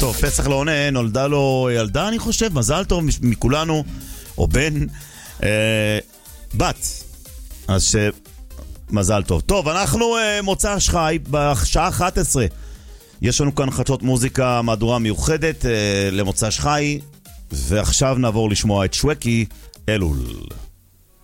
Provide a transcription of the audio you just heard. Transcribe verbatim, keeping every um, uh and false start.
טוב, פסח לא עונה, נולדה לו ילדה, אני חושב, מזל טוב מכולנו, או בן, אה, בת. אז ש... מזל טוב. טוב, אנחנו אה, מוצא שחי בשעה אחת עשרה. יש לנו כאן חדשות מוזיקה, מהדורה מיוחדת אה, למוצא שחי, ועכשיו נעבור לשמוע את שווקי אלול.